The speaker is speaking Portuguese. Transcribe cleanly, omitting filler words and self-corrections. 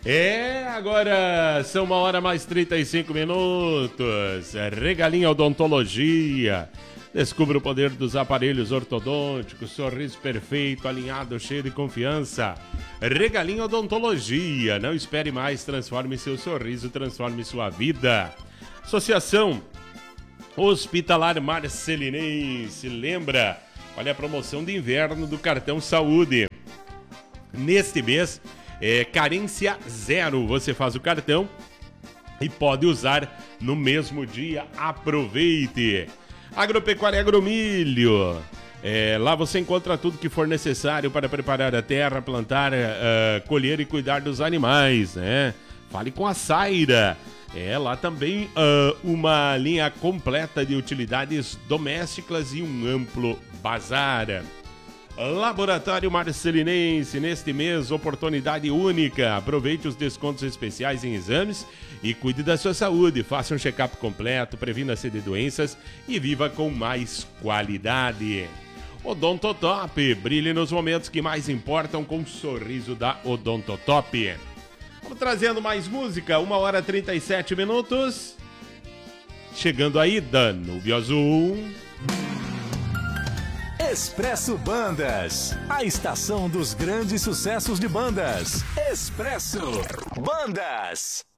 Agora são 1h mais 35 minutos. Regalinho Odontologia. Descubra o poder dos aparelhos ortodônticos, sorriso perfeito, alinhado, cheio de confiança. Regalinho Odontologia. Não espere mais, transforme seu sorriso, transforme sua vida. Associação Hospitalar Marcelinense. Lembra? Olha a promoção de inverno do cartão Saúde. Neste mês, carência zero. Você faz o cartão e pode usar no mesmo dia. Aproveite! Agropecuária Agromilho. Lá você encontra tudo que for necessário para preparar a terra, plantar, colher e cuidar dos animais, né? Fale com a Saira. Lá também uma linha completa de utilidades domésticas e um amplo bazar. Laboratório Marcelinense, neste mês, oportunidade única. Aproveite os descontos especiais em exames e cuide da sua saúde. Faça um check-up completo, previna-se de doenças e viva com mais qualidade. Odontotop, brilhe nos momentos que mais importam com o sorriso da Odontotop. Vamos trazendo mais música, 1h 37 minutos. Chegando aí, Danúbio Azul. Expresso Bandas, a estação dos grandes sucessos de bandas. Expresso Bandas.